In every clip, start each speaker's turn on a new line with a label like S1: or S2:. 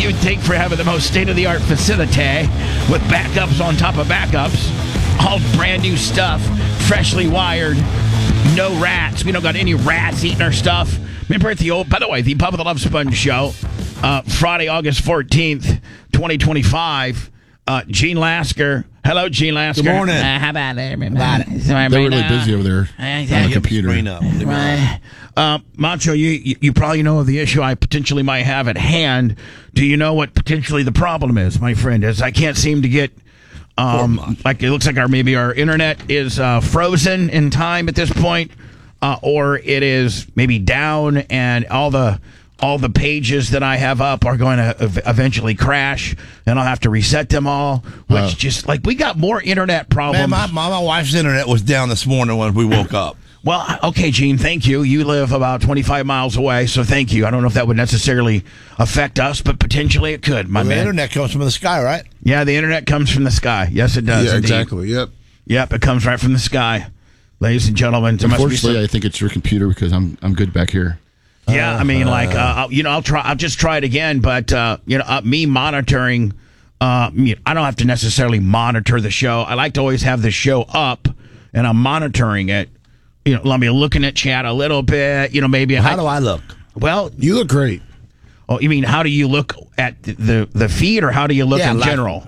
S1: you'd think for having the most state-of-the-art facility with backups on top of backups, all brand new stuff, freshly wired, no rats. We don't got any rats eating our stuff. Remember at the old, by the way, the Bubba the Love Sponge show, Friday, August 14th, 2025. Gene Lasker. Hello, Gene Lasker.
S2: Good morning.
S1: How about everybody?
S3: They're really busy over there on the computer.
S1: Macho, you probably know of the issue I potentially might have at hand. Do you know what potentially the problem is, my friend? Is I can't seem to get, like it looks like our internet is frozen in time at this point, or it is maybe down, and all the pages that I have up are going to eventually crash, and I'll have to reset them all, which just, like, we got more internet problems.
S2: Man, my wife's internet was down this morning when we woke up.
S1: Well, okay, Gene, thank you. You live about 25 miles away, so thank you. I don't know if that would necessarily affect us, but potentially it could, my man.
S2: The internet comes from the sky, right?
S1: Yeah, the internet comes from the sky. Yes, it does.
S3: Yeah,
S1: indeed.
S3: exactly.
S1: Yep, it comes right from the sky. Ladies and gentlemen, there must be
S3: Unfortunately, I think it's your computer because I'm good back here.
S1: Yeah, I mean, I'll just try it again, but me monitoring, I don't have to necessarily monitor the show. I like to always have the show up, and I'm monitoring it. Let me looking at chat a little bit. Maybe
S2: how do I look?
S1: Well,
S3: You look great.
S1: Oh, you mean how do you look at the feed, or how do you look in general?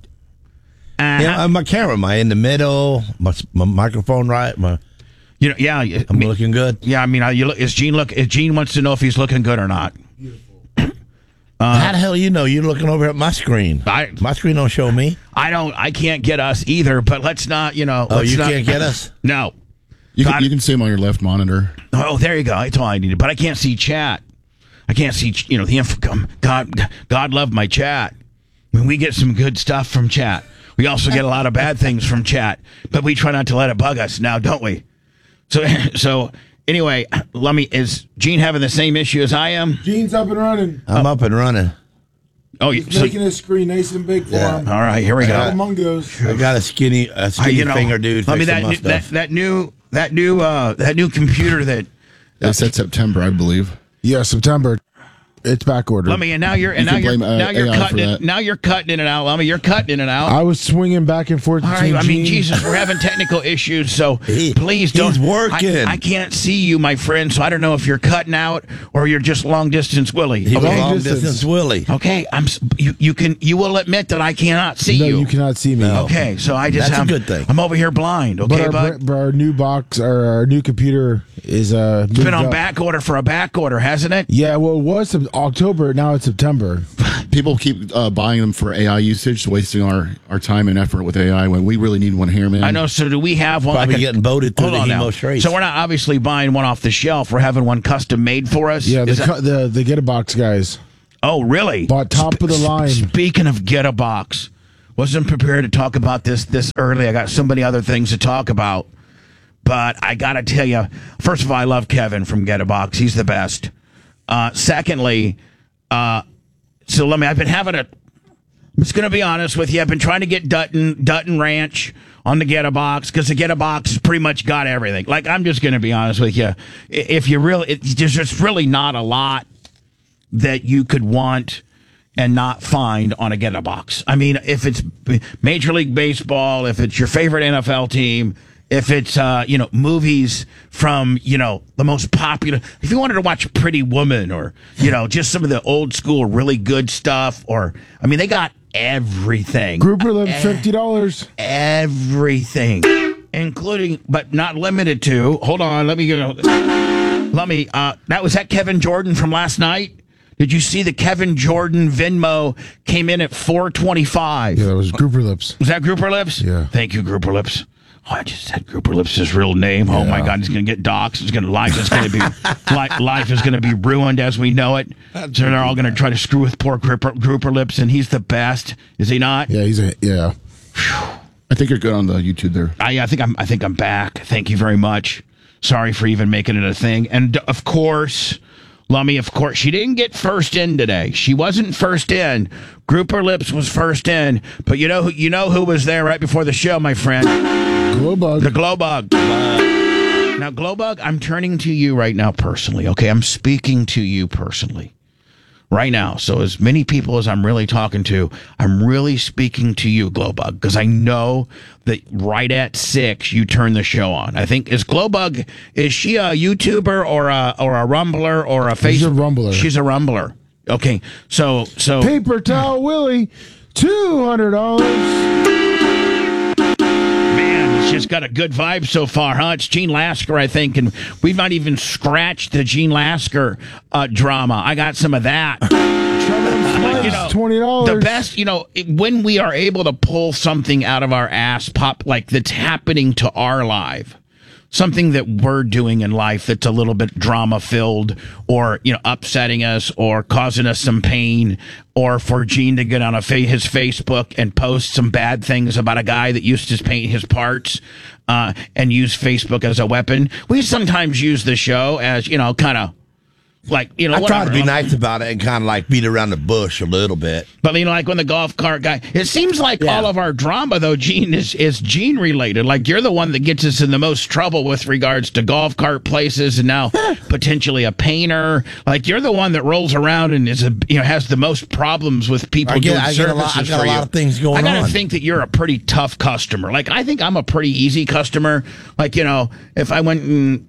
S2: My camera, am I in the middle? My microphone right? I'm looking good.
S1: Yeah, I mean, Gene wants to know if he's looking good or not.
S2: How the hell you know? You're looking over at my screen. My screen don't show me.
S1: I can't get us either. But let's not.
S2: Can't get us?
S1: No.
S3: You can see them on your left monitor.
S1: Oh, there you go. That's all I needed. But I can't see chat. I can't see, the info. God love my chat. When we get some good stuff from chat, we also get a lot of bad things from chat. But we try not to let it bug us now, don't we? So anyway, is Gene having the same issue as I am?
S4: Gene's up and running.
S2: I'm up and running.
S1: Oh,
S4: he's making his screen nice and big for him.
S1: All right, here we go.
S2: I got a skinny finger, dude.
S1: That new computer that
S3: They said September, I believe.
S4: Yeah, September. It's back ordered.
S1: Now you're cutting it out. You're cutting it out.
S4: I was swinging back and forth.
S1: All right, Jesus, we're having technical issues, so please don't.
S2: He's working.
S1: I can't see you, my friend, so I don't know if you're cutting out or you're just long distance Willie.
S2: Long distance Willie.
S1: Okay, you will admit that I cannot see you.
S4: No, you cannot see me.
S2: No.
S1: Okay, so
S2: that's a good thing.
S1: I'm over here blind. Okay,
S4: but our new box, our new computer is
S1: it's been on back order for a back order, hasn't it?
S4: Yeah, well, it was October. Now it's September.
S3: People keep buying them for AI usage, wasting our time and effort with AI when we really need one here, man.
S1: I know. So do we have one?
S2: Probably getting voted through the Hemo Straits.
S1: So we're not obviously buying one off the shelf. We're having one custom made for us.
S4: Yeah, the Get a Box guys.
S1: Oh, really?
S4: Bought top of the line.
S1: Speaking of Get a Box, wasn't prepared to talk about this early. I got so many other things to talk about. But I got to tell you, first of all, I love Kevin from Get a Box. He's the best. Secondly, I've been having I'm just going to be honest with you. I've been trying to get Dutton Ranch on the Get a Box because the Get a Box has pretty much got everything. Like, I'm just going to be honest with you. If you really, there's just really not a lot that you could want and not find on a Get a Box. I mean, if it's Major League Baseball, if it's your favorite NFL team, if it's, movies from, the most popular, if you wanted to watch Pretty Woman or, just some of the old school really good stuff, they got everything.
S4: Grouper lives $50.
S1: Everything, including, but not limited to, hold on, that was that Kevin Jordan from last night? Did you see the Kevin Jordan Venmo came in at $4.25?
S4: Yeah, that was Grouper Lips.
S1: Was that Grouper Lips?
S4: Yeah.
S1: Thank you, Grouper Lips. Oh, I just said Grouper Lips' real name. Yeah. Oh my God, he's going to get doxxed. Life is going to be ruined as we know it. So they're all going to try to screw with poor Grouper Lips, and he's the best. Is he not?
S4: Yeah,
S3: I think you're good on the YouTube there.
S1: I think I'm back. Thank you very much. Sorry for even making it a thing. And of course, Lummy, she didn't get first in today. She wasn't first in. Grouper Lips was first in. But you know who was there right before the show, my friend?
S4: Glowbug.
S1: The Glowbug. Now, Glowbug, I'm turning to you right now personally, okay? I'm speaking to you personally. right now. So as many people as I'm really talking to, I'm really speaking to you, Glowbug, because I know that right at 6 you turn the show on. I think is Glowbug, is she a YouTuber or a Rumbler or a Facebook?
S4: She's a Rumbler.
S1: She's a Rumbler. Okay, so
S4: Paper Towel Willie, $200.
S1: Man, it's just got a good vibe so far, huh? It's Gene Lasker, I think, and we've not even scratched the Gene Lasker drama. I got some of that.
S4: $20.
S1: The best, when we are able to pull something out of our ass, like that's happening to our life, something that we're doing in life that's a little bit drama filled or, upsetting us or causing us some pain, or for Gene to get on his Facebook and post some bad things about a guy that used to paint his parts and use Facebook as a weapon. We sometimes use the show as, kind of, I
S2: try to be nice about it and kind of like beat around the bush a little bit.
S1: But like when the golf cart guy, it seems like all of our drama though, Gene, is Gene related. Like you're the one that gets us in the most trouble with regards to golf cart places, and now potentially a painter. Like you're the one that rolls around and has the most problems with people doing services for you.
S2: I got a lot of things going on.
S1: I gotta think that you're a pretty tough customer. Like I think I'm a pretty easy customer. Like if I went and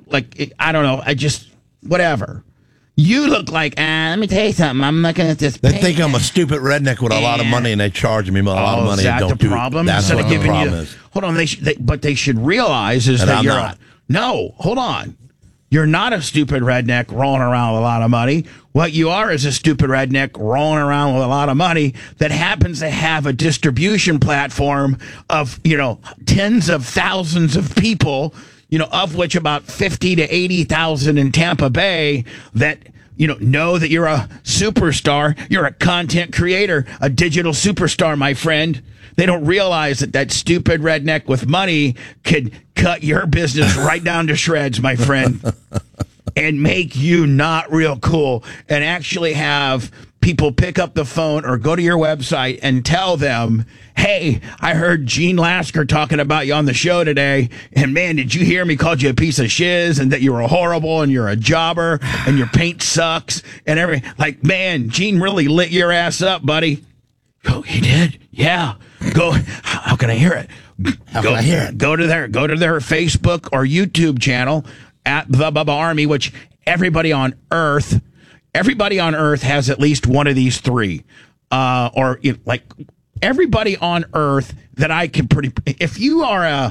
S1: I don't know, I just whatever. You look like, let me tell you something. I'm looking at this.
S2: They think I'm a stupid redneck with a lot of money, and they charge me a lot of money.
S1: Is that the problem?
S2: That's what the problem is.
S1: Hold on, but they should realize is that you're not. No, hold on. You're not a stupid redneck rolling around with a lot of money. What you are is a stupid redneck rolling around with a lot of money that happens to have a distribution platform of, tens of thousands of people, of which about 50 to 80,000 in Tampa Bay that, know that you're a superstar. You're a content creator, a digital superstar, my friend. They don't realize that stupid redneck with money could cut your business right down to shreds, my friend, and make you not real cool, and actually have people pick up the phone or go to your website and tell them, hey, I heard Gene Lasker talking about you on the show today, and man, did you hear me called you a piece of shiz and that you were horrible and you're a jobber and your paint sucks and everything. Like, man, Gene really lit your ass up, buddy. Oh, he did? Yeah. Go. How can I hear it?
S2: How can I hear it?
S1: Go to their Facebook or YouTube channel at The Bubba Army, which everybody on Earth has at least one of these three. Everybody on Earth that I can if you're a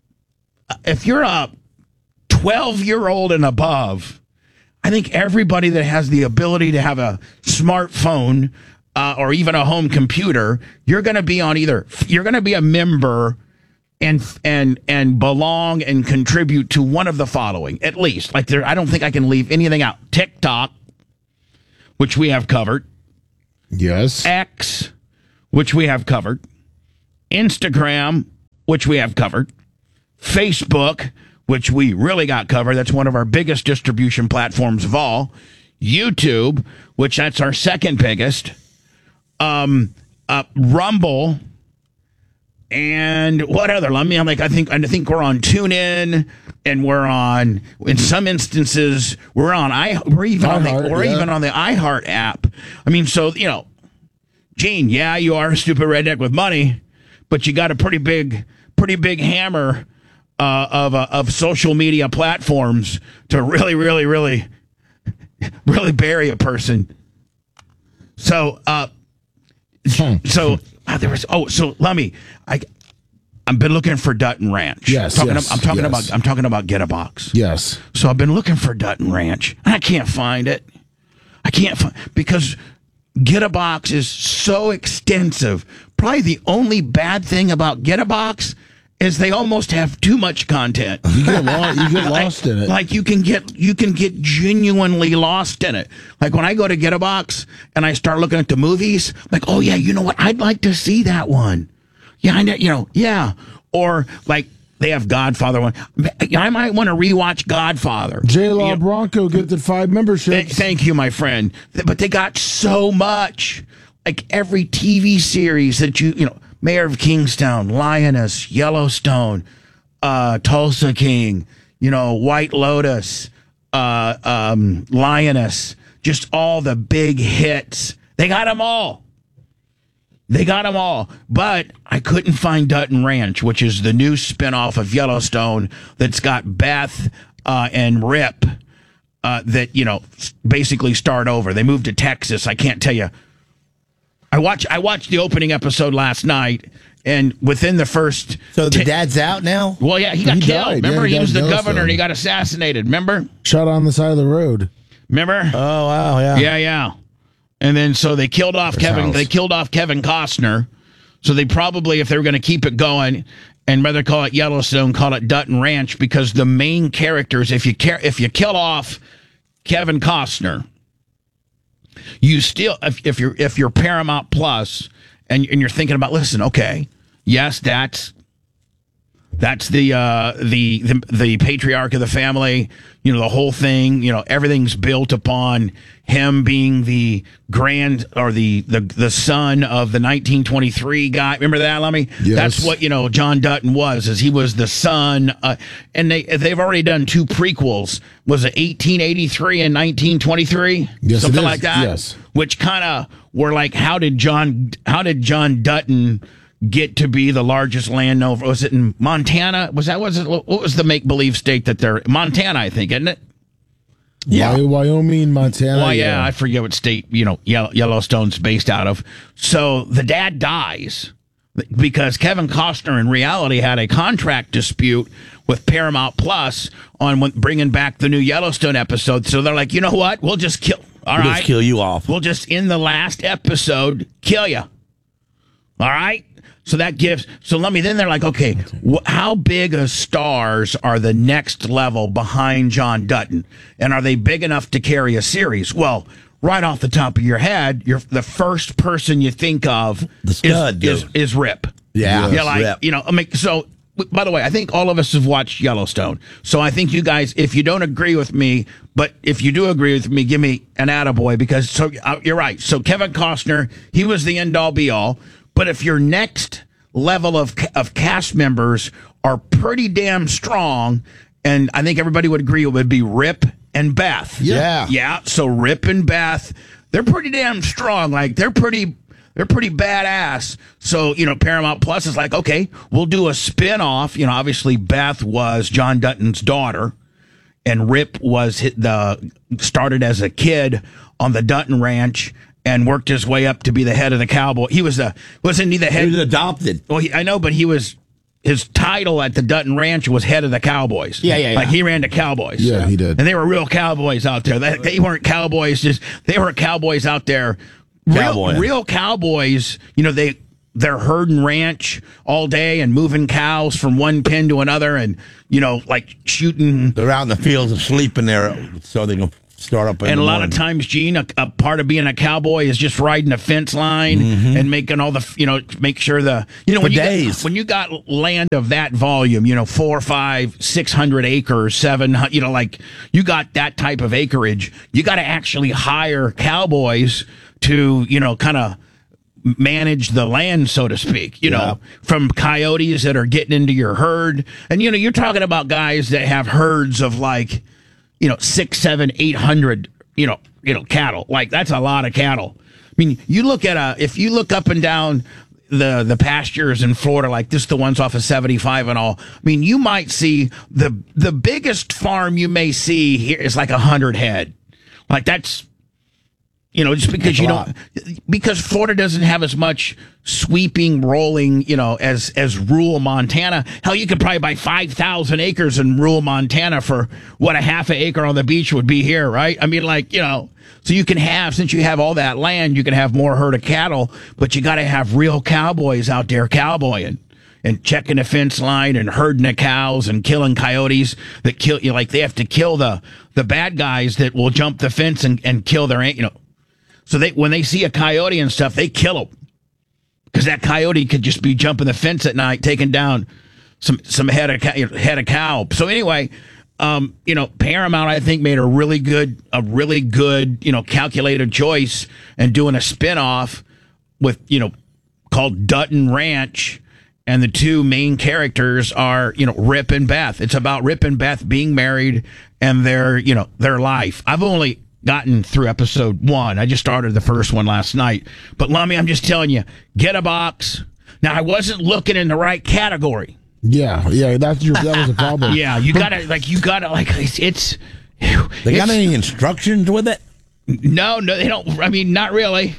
S1: 12-year-old and above, I think everybody that has the ability to have a smartphone or even a home computer, you're going to be you're going to be a member and belong and contribute to one of the following, at least. I don't think I can leave anything out. TikTok, which we have covered.
S4: Yes.
S1: X, which we have covered. Instagram, which we have covered. Facebook, which we really got covered. That's one of our biggest distribution platforms of all. YouTube, which that's our second biggest. Rumble, and what other? I think we're on TuneIn, and we're on, in some instances, we're on we're even on the iHeart app. I mean, so Gene, yeah, you are a stupid redneck with money, but you got a pretty big hammer of social media platforms to really, really, really, really bury a person. So, I've been looking for Dutton Ranch.
S4: Yes,
S1: I'm talking about Get a Box.
S4: Yes.
S1: So I've been looking for Dutton Ranch, and I can't find it. Because Get a Box is so extensive. Probably the only bad thing about Get a Box is they almost have too much content.
S4: You get lost in it.
S1: Like you can get genuinely lost in it. Like when I go to Get a Box and I start looking at the movies, like, oh yeah, you know what? I'd like to see that one. Yeah, yeah. Or like they have Godfather one. I might want to rewatch Godfather.
S4: J-Law Bronco gifted 5 memberships.
S1: Thank you, my friend. But they got so much. Like every TV series that Mayor of Kingstown, Lioness, Yellowstone, Tulsa King, White Lotus, Lioness, just all the big hits. They got them all. But I couldn't find Dutton Ranch, which is the new spinoff of Yellowstone that's got Beth and Rip that, basically start over. They moved to Texas. I can't tell you. I watched the opening episode last night, and within the first...
S2: So the dad's out now?
S1: Well, yeah, he got killed.
S4: Died.
S1: Remember,
S4: Yeah,
S1: he was the
S4: Yellowstone.
S1: governor, and he got assassinated. Remember?
S4: Shot on the side of the road.
S1: Remember?
S2: Oh, wow, yeah.
S1: Yeah. And then so they killed off Kevin.
S4: house.
S1: They killed off Kevin Costner. So they probably, if they were going to keep it going, and rather call it Yellowstone, call it Dutton Ranch, because the main characters, if you kill off Kevin Costner, you still, if you're Paramount Plus, and you're thinking about, listen, okay, yes, that's the patriarch of the family, the whole thing, everything's built upon him being the grand or the son of the 1923 guy. Remember that, Lummy?
S4: Yes.
S1: That's what, John Dutton was he was the son. And they've already done 2 prequels. Was it 1883 and 1923?
S4: Yes,
S1: Something
S4: it is.
S1: like that?
S4: Yes.
S1: Which kind of were like, how did John Dutton get to be the largest landowner? Was it in Montana? What was the make-believe state that they're... Montana, I think, isn't it?
S2: Yeah.
S4: Wyoming, Montana.
S1: Well, yeah, I forget what state, Yellowstone's based out of. So the dad dies because Kevin Costner in reality had a contract dispute with Paramount Plus on bringing back the new Yellowstone episode. So they're like, you know what? We'll just kill... All
S2: We'll
S1: right.
S2: just kill you off.
S1: We'll just, in the last episode, kill you. All right? So then they're like, okay, how big of stars are the next level behind John Dutton? And are they big enough to carry a series? Well, right off the top of your head, the first person you think of
S2: The stud,
S1: is Rip.
S2: Yeah.
S1: Yeah, like,
S2: Rip.
S1: So, by the way, I think all of us have watched Yellowstone. So I think you guys, if you don't agree with me, but if you do agree with me, give me an attaboy, because you're right. So Kevin Costner, he was the end-all be-all. But if your next level of cast members are pretty damn strong, and I think everybody would agree it would be Rip and Beth.
S2: Yeah.
S1: Yeah, so Rip and Beth, they're pretty damn strong. Like, they're pretty badass. So, Paramount Plus is like, okay, we'll do a spin-off. Obviously Beth was John Dutton's daughter, and Rip was started as a kid on the Dutton Ranch and worked his way up to be the head of the cowboy. Wasn't he the head?
S2: He was adopted.
S1: Well, I know, but his title at the Dutton Ranch was head of the Cowboys.
S2: Yeah.
S1: Like, he ran the Cowboys.
S4: Yeah, he did.
S1: And they were real cowboys out there. They weren't cowboys, they were cowboys out there. Real cowboys, they're herding ranch all day and moving cows from one pen to another, and, like shooting.
S2: They're out in the fields and sleeping there so they can start up.
S1: And a lot of times, Gene, a part of being a cowboy is just riding a fence line and making all the, make sure when you got land of that volume, 400, 500, 600 acres, 700, like, you got that type of acreage, you got to actually hire cowboys to, kind of manage the land, so to speak, from coyotes that are getting into your herd. And, you're talking about guys that have herds of like, 600, 700, 800, cattle. Like, that's a lot of cattle. I mean, if you look up and down the pastures in Florida, like this, the ones off of 75 and all, I mean, you might see the biggest farm you may see here is like 100 head. Like, that's, just because because Florida doesn't have as much sweeping, rolling, as rural Montana. Hell, you could probably buy 5,000 acres in rural Montana for what a half an acre on the beach would be here, right? I mean, like, so you can since you have all that land, you can have more herd of cattle, but you got to have real cowboys out there cowboying and checking the fence line and herding the cows and killing coyotes that kill you. Like, they have to kill the bad guys that will jump the fence and kill their, So when they see a coyote and stuff, they kill them, because that coyote could just be jumping the fence at night, taking down some head of cow. So anyway, Paramount, I think, made a really good, calculated choice and doing a spinoff with, called Dutton Ranch. And the 2 main characters are, Rip and Beth. It's about Rip and Beth being married and their life. I've only gotten through episode 1. I just started the first one last night. But Lummy, I'm just telling you, get a box. Now, I wasn't looking in the right category.
S4: Yeah, that was a problem.
S1: Yeah, you gotta it's.
S2: They got any instructions with it?
S1: No, they don't. I mean, not really.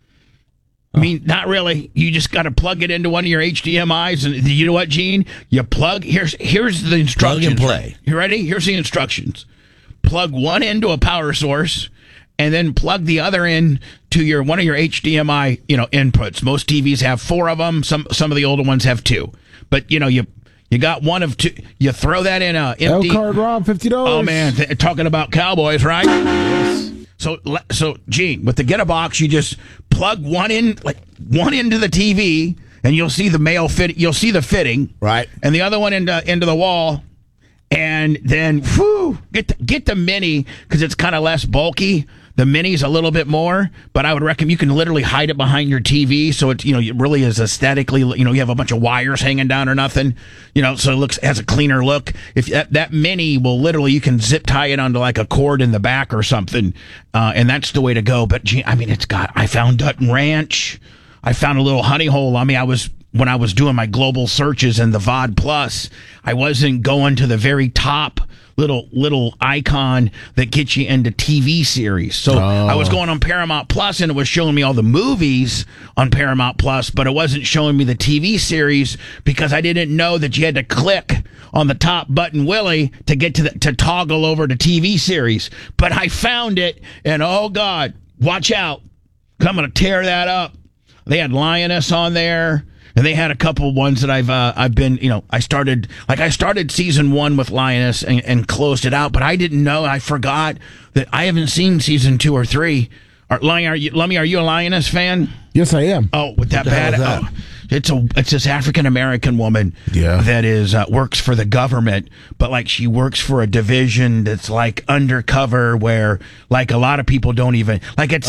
S1: Not really. You just got to plug it into one of your HDMI's, and you know what, Gene? You plug. Here's the instructions.
S2: Plug and play.
S1: You ready? Here's the instructions. Plug one into a power source, and then plug the other in to one of your HDMI, inputs. Most TVs have 4 of them. Some of the older ones have 2. But you got one of 2. You throw that in a empty.
S4: L-card Rob, $50.
S1: Oh man, talking about Cowboys, right? Yes. So Gene, with the Get a Box, you just plug one into the TV, and you'll see the male fit. You'll see the fitting,
S2: right,
S1: and the other one into the wall, and then get the mini because it's kind of less bulky. The mini's a little bit more, but I would recommend you can literally hide it behind your TV, so it it really is aesthetically. You have a bunch of wires hanging down or nothing. So it has a cleaner look. If that mini will literally, you can zip tie it onto like a cord in the back or something, and that's the way to go. But I found Dutton Ranch, I found a little honey hole. When I was doing my global searches in the VOD Plus, I wasn't going to the very top little icon that gets you into TV series. So I was going on Paramount Plus, and it was showing me all the movies on Paramount Plus, but it wasn't showing me the TV series because I didn't know that you had to click on the top button, Willie, to get to toggle over to TV series. But I found it, and oh God, watch out. I'm going to tear that up. They had Lioness on there. And they had a couple ones that I've been, I started season 1 with Lioness and closed it out, but I didn't know. I forgot that I haven't seen season 2 or 3. Lummy, are you a Lioness fan?
S4: Yes, I am.
S1: Oh, with that bad. Oh, it's this African American woman that is works for the government, but she works for a division that's like undercover, where a lot of people don't even it's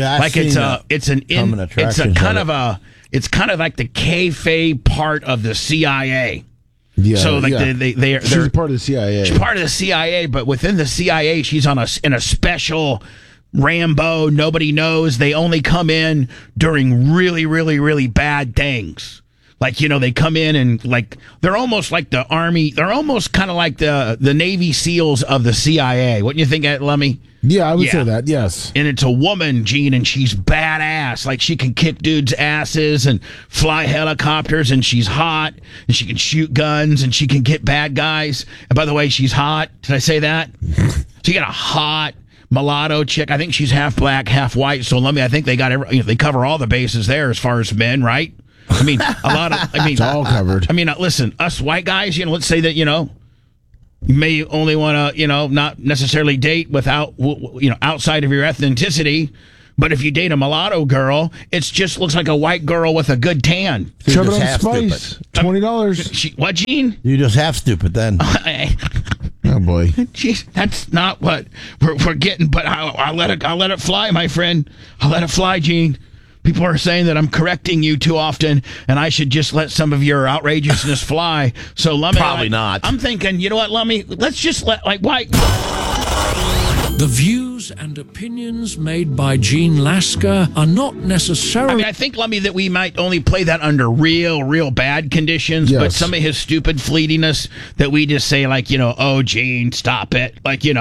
S1: kind of like the kayfabe part of the CIA.
S4: Yeah.
S1: So they're
S4: she's part of the CIA.
S1: She's part of the CIA, but within the CIA, she's in a special Rambo. Nobody knows. They only come in during really, really, really bad things. They come in and they're almost like the Army. They're almost kind of like the Navy SEALs of the CIA. Wouldn't you think, Lummy?
S4: Yeah, I would say that, yes.
S1: And it's a woman, Gene, and she's badass. She can kick dudes' asses and fly helicopters, and she's hot, and she can shoot guns, and she can get bad guys. And by the way, she's hot. Did I say that? So you got a hot mulatto chick. I think she's half black, half white. So I think they got they cover all the bases there as far as men, right? It's
S4: all covered.
S1: Listen, us white guys, let's say that, you may only want to, not necessarily date without, outside of your ethnicity. But if you date a mulatto girl, it just looks like a white girl with a good tan.
S4: Chub it on spice. $20.
S1: What, Gene?
S2: You just half stupid then.
S4: Oh boy.
S1: Jeez, that's not what we're getting. But I'll let it fly, my friend. I'll let it fly, Gene. People are saying that I'm correcting you too often, and I should just let some of your outrageousness fly. So, Lummy,
S2: probably not.
S1: I'm thinking, you know what, Lummy? Let's just let why.
S5: The views and opinions made by Gene Lasker are not necessarily...
S1: I think, Lummy, that we might only play that under real bad conditions, but some of his stupid fleetiness that we just say, oh, Gene, stop it.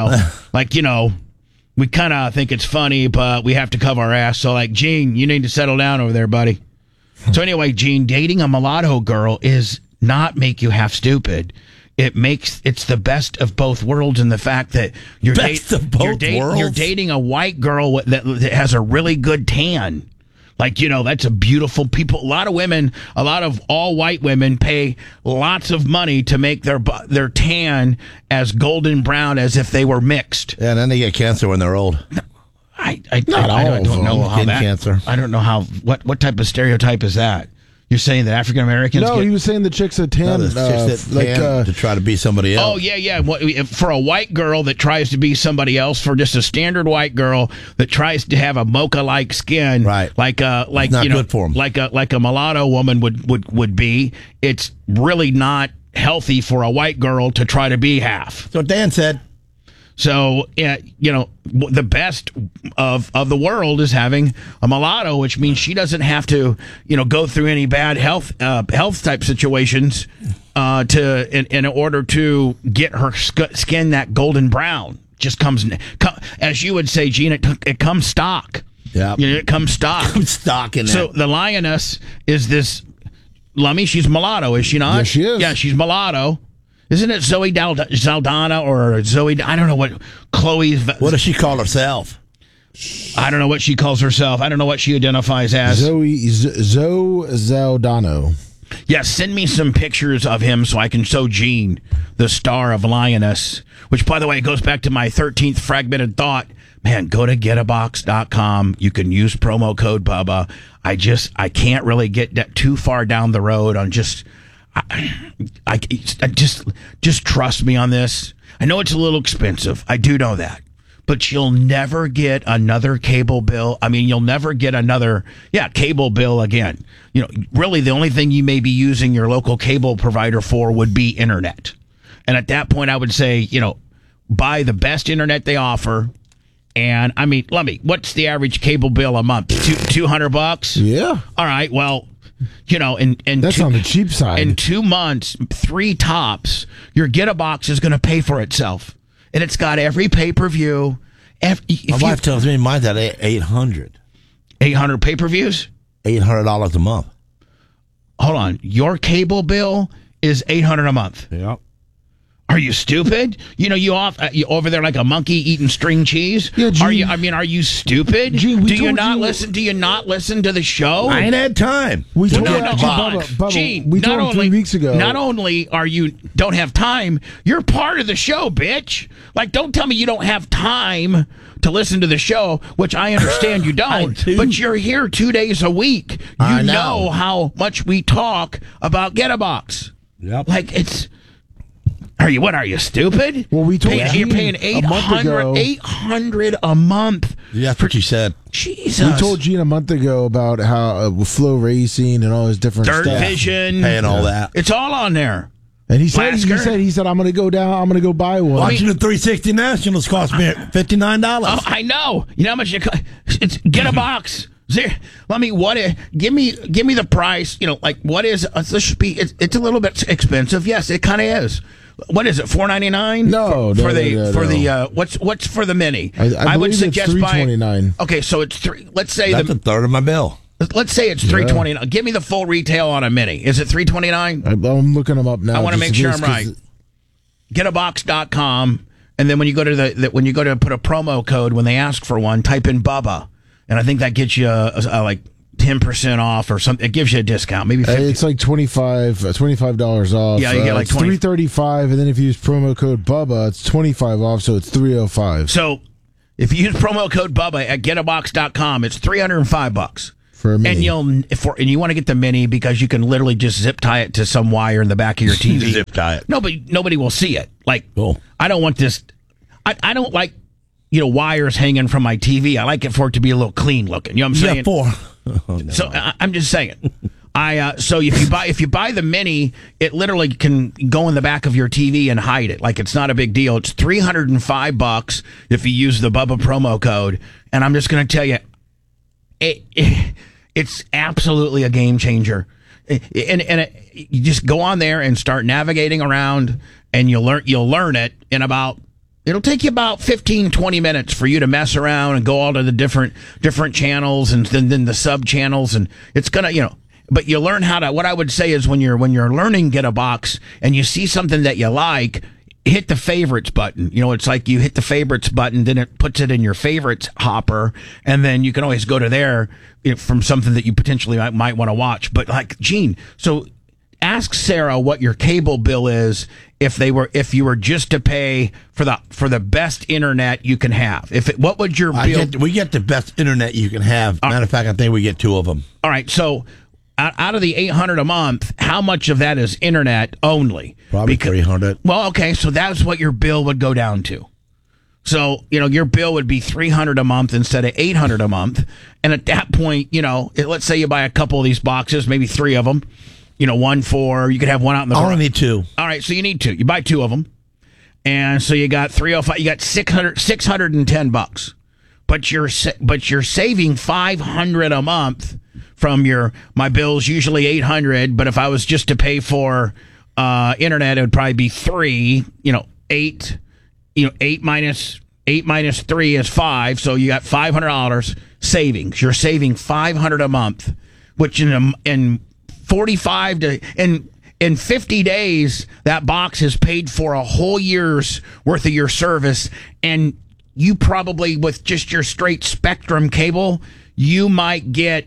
S1: We kind of think it's funny, but we have to cover our ass. So, Gene, you need to settle down over there, buddy. So anyway, Gene, dating a mulatto girl is not make you half stupid. It's the best of both worlds in the fact that you're dating a white girl that has a really good tan. That's a beautiful people. A lot of all white women pay lots of money to make their tan as golden brown as if they were mixed.
S2: Yeah, and then they get cancer when they're old.
S1: I don't know how that. Cancer. I don't know how. What type of stereotype is that? You're saying that African Americans?
S4: No, he was saying the chicks that tan,
S2: to try to be somebody else.
S1: Oh yeah. For a white girl that tries to be somebody else, for just a standard white girl that tries to have a mocha-like skin,
S2: right? It's not good for 'em.
S1: like a mulatto woman would be. It's really not healthy for a white girl to try to be half.
S2: That's what Dan said.
S1: So, the best of the world is having a mulatto, which means she doesn't have to, go through any bad health type situations in order to get her skin that golden brown. Just comes, as you would say, Gene, it comes stock.
S2: Yeah,
S1: it comes stock.
S2: Stock in it.
S1: So the lioness is this Lummy. She's mulatto, is she not?
S4: Yes, she is.
S1: Yeah, she's mulatto. Isn't it Zoe Saldana or Zoe? I don't know what Chloe.
S2: What does she call herself?
S1: I don't know what she calls herself. I don't know what she identifies as.
S4: Zoe Zaldano.
S1: Yeah, send me some pictures of him so I can show Gene, the star of Lioness, which, by the way, goes back to my 13th fragmented thought. Man, go to getabox.com. You can use promo code Bubba. I can't really get that too far down the road on just trust me on this. I know it's a little expensive. I do know that. But you'll never get another cable bill. I mean, you'll never get another, cable bill again. Really the only thing you may be using your local cable provider for would be internet. And at that point, I would say, buy the best internet they offer. And I mean, what's the average cable bill a month? $200?
S4: Yeah.
S1: All right. Well, and
S4: that's on the cheap side.
S1: In 2 months, 3 tops, your Get-A-Box is going to pay for itself. And it's got every pay-per-view.
S2: My wife tells me mine's at 800.
S1: 800 pay-per-views?
S2: $800 a month.
S1: Hold on. Your cable bill is $800 a month.
S2: Yep.
S1: Are you stupid? You over there like a monkey eating string cheese?
S4: Yeah, Gene,
S1: are you stupid?
S4: Gene,
S1: do you not listen to the show?
S2: I ain't had time.
S4: We told
S1: Bubba, Gene,
S4: we told him 3 weeks ago.
S1: Not only are you don't have time, you're part of the show, bitch. Like, don't tell me you don't have time to listen to the show, which I understand you don't. But you're here 2 days a week. You know how much we talk about Get-A-Box.
S2: Yep.
S1: Like, it's... Are you stupid?
S4: Well, we told
S1: you're paying $800 a month.
S2: Yeah, that's what you said.
S1: Jesus.
S4: We told Gene a month ago about how Flow Racing and all his different
S1: Dirt
S4: stuff.
S1: Vision,
S2: paying all that.
S1: It's all on there.
S4: And he said I'm going to go down. I'm going to go buy one.
S2: Watching the 360 Nationals cost me $59.
S1: Oh, I know. You know how much it costs? It's Get-A-Box. Give me the price. What is? It's a little bit expensive. Yes, it kind of is. What is it? $4.99?
S4: No,
S1: what's for the mini?
S4: I would suggest it's $3.29.
S1: Okay, so it's three. Let's say
S2: that's a third of my bill.
S1: Let's say it's $3.29. Give me the full retail on a mini. Is it $3.29?
S4: I'm looking them up now.
S1: I want to make sure I'm right. Getabox.com, and then when you go to when you go to put a promo code when they ask for one, type in Bubba, and I think that gets you like 10% off or something. It gives you a discount, maybe 50.
S4: It's like $25 off.
S1: Yeah, you get like
S4: $3.35, and then if you use promo code Bubba, it's $25 off, so it's $3.05.
S1: So if you use promo code Bubba at getabox.com, it's $305
S4: for a mini.
S1: And you want to get the mini because you can literally just zip tie it to some wire in the back of your TV.
S2: Zip tie it.
S1: Nobody will see it. Like,
S2: cool.
S1: I don't want this. I don't like wires hanging from my TV. I like it for it to be a little clean looking. You know what I'm saying? So I'm just saying. So if you buy the mini, it literally can go in the back of your TV and hide it. Like, it's not a big deal. It's $305 if you use the Bubba promo code. And I'm just going to tell you, it's absolutely a game changer. And you just go on there and start navigating around, and you'll learn it in about. It'll take you about 15, 20 minutes for you to mess around and go all to the different channels and then the sub channels, and it's gonna, but you learn how to. What I would say is when you're learning Get-A-Box and you see something that you like, hit the favorites button. It's like you hit the favorites button, then it puts it in your favorites hopper, and then you can always go to there from something that you potentially might want to watch. But like, Gene, so ask Sarah what your cable bill is if you were just to pay for the best internet you can have. What would your bill?
S2: We get the best internet you can have. Matter of fact, I think we get 2 of them.
S1: All right, so out of the $800 a month, how much of that is internet only?
S2: Probably $300.
S1: Well, okay, so that's what your bill would go down to. So, your bill would be $300 a month instead of $800 a month. And at that point, let's say you buy a couple of these boxes, maybe 3 of them. You could have one out in the.
S2: I only need 2.
S1: All right, so you need 2. You buy 2 of them, And so you got 305, you got $610. But you're saving $500 a month from my bills, usually $800, but if I was just to pay for internet, it would probably be $3, $8, $8 minus 3 is $5, so you got $500 savings. You're saving $500 a month, which in 45 to in 50 days, that box has paid for a whole year's worth of your service, and you probably, with just your straight Spectrum cable, you might get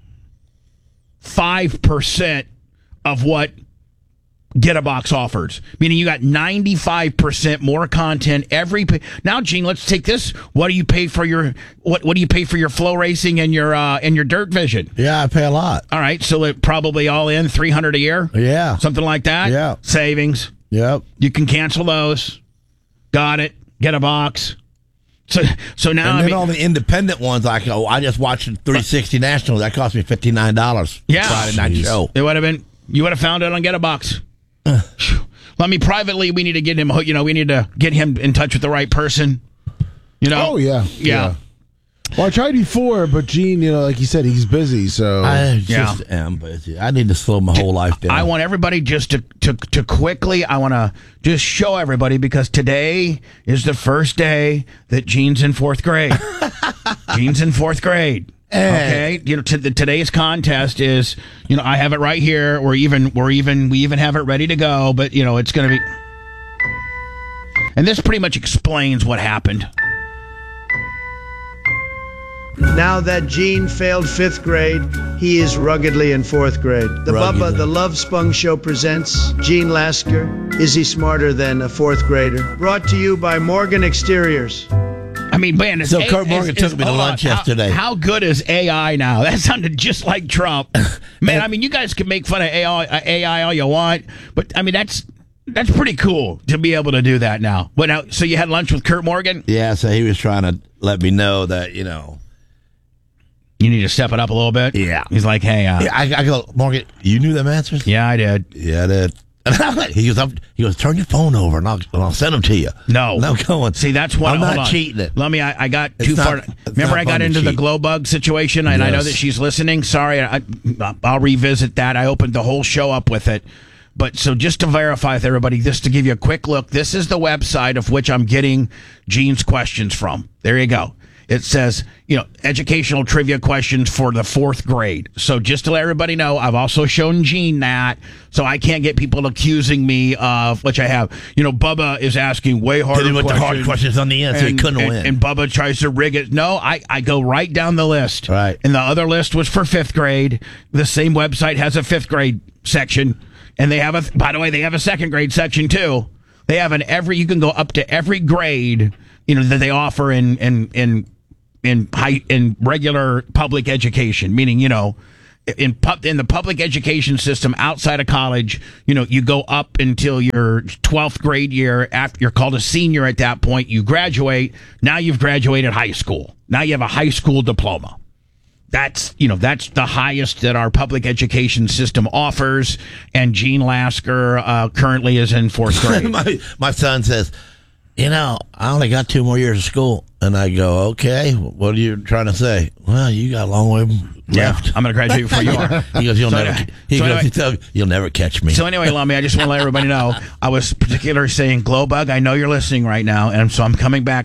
S1: 5% of what Get-A-Box offers, meaning you got 95% more content now. Gene, let's take this. What do you pay for your what do you pay for your Flow Racing and your Dirt Vision?
S2: Yeah, I pay a lot.
S1: All right, so it probably all in $300 a year.
S2: Yeah,
S1: something like that.
S2: Yeah,
S1: savings.
S2: Yep,
S1: you can cancel those. Got it. Get-A-Box. So now,
S2: and then all the independent ones, I just watched 360 National. That cost me $59.
S1: Yeah,
S2: Friday night show.
S1: It would have been. You would have found it on Get-A-Box. Let me privately. We need to get him. We need to get him in touch with the right person.
S4: Oh yeah. Well, I tried before, but Gene, like you said, he's busy. So
S2: I just am busy. I need to slow my whole life down.
S1: I want everybody just to quickly. I want to just show everybody, because today is the first day that Gene's in 4th grade. Gene's in 4th grade. Okay, today's contest is, I have it right here. We even have it ready to go. But it's going to be, and this pretty much explains what happened.
S6: Now that Gene failed 5th grade, he is ruggedly in 4th grade. The Bubba the Love Spung Show presents Gene Lasker. Is he smarter than a 4th grader? Brought to you by Morgan Exteriors.
S1: I mean, man,
S2: so Kurt Morgan took me to lunch yesterday.
S1: How good is AI now? That sounded just like Trump. Man, I mean, you guys can make fun of AI all you want, but I mean, that's pretty cool to be able to do that now. But now, so you had lunch with Kurt Morgan?
S2: Yeah, so he was trying to let me know that, you
S1: need to step it up a little bit?
S2: Yeah.
S1: He's like, hey.
S2: I go, Morgan, you knew them answers?
S1: Yeah, I did.
S2: Yeah, I did. He goes, turn your phone over and I'll send them to you.
S1: No.
S2: Go on.
S1: See, that's what
S2: I'm not cheating it.
S1: Let me, I got too far. Remember, I got into the glow bug situation, and I know that she's listening. Sorry, I'll revisit that. I opened the whole show up with it. But so just to verify with everybody, just to give you a quick look, this is the website of which I'm getting Gene's questions from. There you go. It says, educational trivia questions for the 4th grade. So just to let everybody know, I've also shown Gene that, so I can't get people accusing me of, which I have. Bubba is asking way harder questions.
S2: The hard questions on the end, so he couldn't win.
S1: And Bubba tries to rig it. No, I go right down the list.
S2: Right.
S1: And the other list was for 5th grade. The same website has a 5th grade section. And they have by the way, they have a 2nd grade section too. They have you can go up to every grade, that they offer in regular public education, meaning, in the public education system outside of college, you go up until your 12th grade year. After you're called a senior at that point, you graduate. Now you've graduated high school. Now you have a high school diploma. That's the highest that our public education system offers. And Gene Lasker currently is in 4th grade.
S2: my son says, I only got 2 more years of school. And I go, okay, what are you trying to say? Well, you got a long way left.
S1: Yeah, I'm going to graduate before you are.
S2: He goes, you'll never catch me.
S1: So anyway, Lummy, I just want to let everybody know, I was particularly saying, Glowbug, I know you're listening right now, and so I'm coming back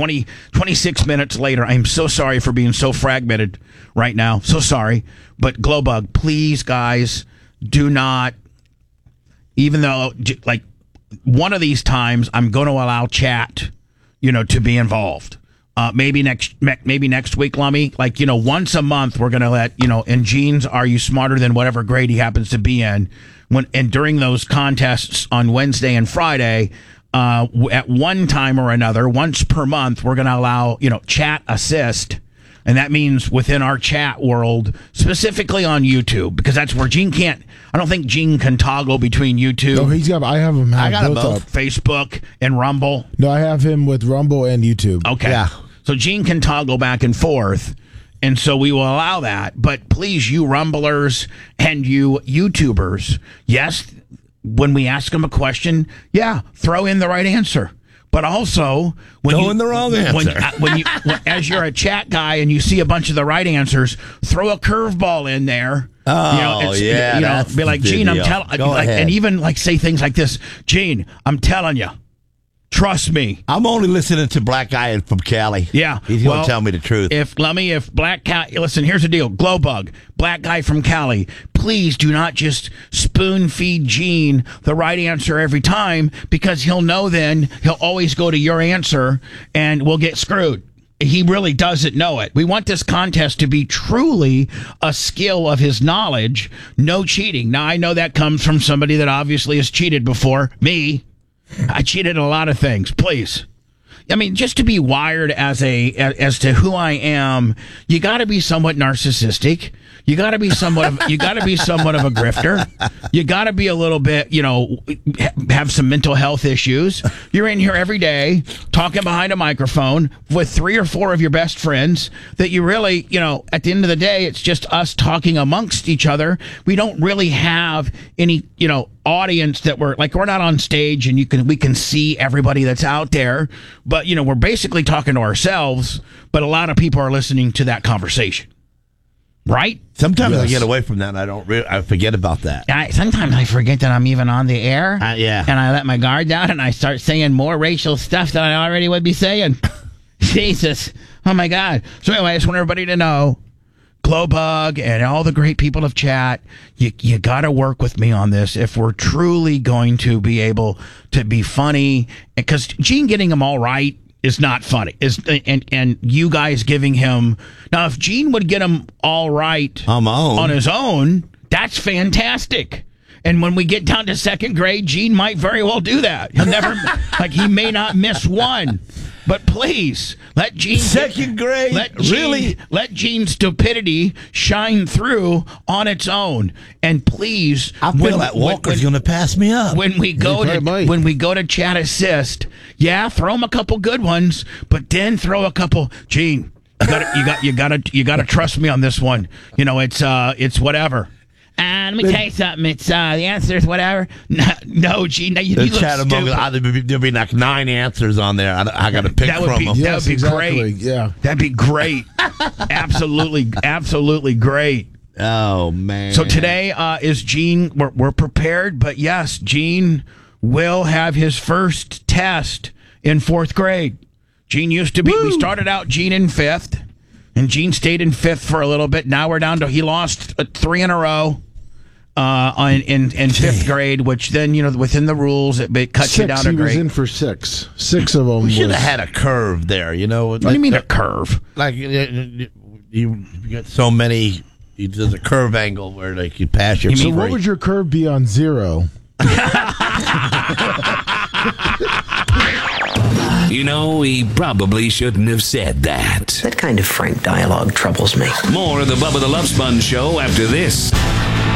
S1: 26 minutes later. I'm so sorry for being so fragmented right now. So sorry. But Glowbug, please, guys, do not, even though, one of these times I'm going to allow chat, to be involved. Maybe next week, Lummy. Once a month, we're going to let, in Gene's Are You Smarter Than Whatever Grade he happens to be in. And during those contests on Wednesday and Friday, at one time or another, once per month, we're going to allow, chat assist. And that means within our chat world, specifically on YouTube, because that's where Gene can't. I don't think Gene can toggle between YouTube.
S4: No, I have him.
S2: I got
S4: built
S2: both.
S4: up.
S1: Facebook and Rumble.
S4: No, I have him with Rumble and YouTube.
S1: Okay.
S2: Yeah.
S1: So Gene can toggle back and forth. And so we will allow that. But please, you Rumblers and you YouTubers, yes, when we ask them a question, throw in the right answer. But also,
S2: in the wrong answer.
S1: As you're a chat guy and you see a bunch of the right answers, throw a curveball in there.
S2: Oh,
S1: be like, Gene, I'm telling, and even like say things like this, Gene, I'm telling you, trust me.
S2: I'm only listening to Black Guy from Cali.
S1: Yeah,
S2: he's gonna tell me the truth.
S1: If Black Cat, listen, here's the deal, Glowbug, Black Guy from Cali, please do not just spoon feed Gene the right answer every time, because he'll know then he'll always go to your answer and we'll get screwed. He really doesn't know it. We want this contest to be truly a skill of his knowledge, no cheating. Now, I know that comes from somebody that obviously has cheated before, me. I cheated in a lot of things. Please. I mean, just to be wired as to who I am, you got to be somewhat narcissistic. You got to be somewhat of a grifter. You got to be a little bit, have some mental health issues. You're in here every day talking behind a microphone with 3 or 4 of your best friends that you really, at the end of the day, it's just us talking amongst each other. We don't really have any, audience that we're not on stage and we can see everybody that's out there, but we're basically talking to ourselves, but a lot of people are listening to that conversation. Right?
S2: Sometimes I get away from that and I forget about that.
S1: Sometimes I forget that I'm even on the air.
S2: Yeah.
S1: And I let my guard down and I start saying more racial stuff than I already would be saying. Jesus. Oh my God. So anyway, I just want everybody to know, Glowbug and all the great people of chat, you got to work with me on this if we're truly going to be able to be funny. Because Gene getting them all right is not funny. And you guys giving him... Now, if Gene would get him all right on his own, that's fantastic. And when we get down to second grade, Gene might very well do that. He'll never... he may not miss one. But please, let Gene...
S2: Second grade?
S1: Let Gene's stupidity shine through on its own. And please...
S2: I feel that Walker's going to pass me up.
S1: When we go to Chat Assist, throw him a couple good ones, but then throw a couple... Gene, you gotta trust me on this one. It's whatever. Let me tell you something. It's the answer is whatever. No, Gene. You look stupid.
S2: There'll be like 9 answers on there. I got to pick from them.
S1: That would be great.
S4: Yeah,
S1: that'd be great. absolutely great.
S2: Oh man.
S1: So today is Gene. We're prepared, but yes, Gene will have his first test in 4th grade. Gene used to be. Woo! We started out Gene in 5th, and Gene stayed in 5th for a little bit. Now we're down to he lost 3 in a row. In 5th grade, which then within the rules it cuts you down a grade.
S4: He was in for 6. 6 of them.
S2: We should have had a curve there.
S1: What do you mean a curve?
S2: Like you get so many. There's a curve angle where you pass your.
S4: So what would your curve be on 0?
S7: He probably shouldn't have said that.
S8: That kind of frank dialogue troubles me.
S7: More of the Bubba the Love Sponge Show after this.